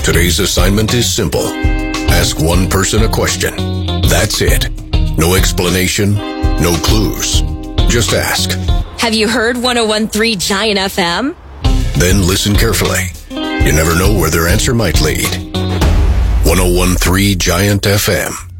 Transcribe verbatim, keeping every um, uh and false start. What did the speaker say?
Today's assignment is simple. Ask one person a question. That's it. No explanation, no clues. Just ask. Have you heard one oh one point three Giant F M? Then listen carefully. You never know where their answer might lead. one oh one point three Giant F M.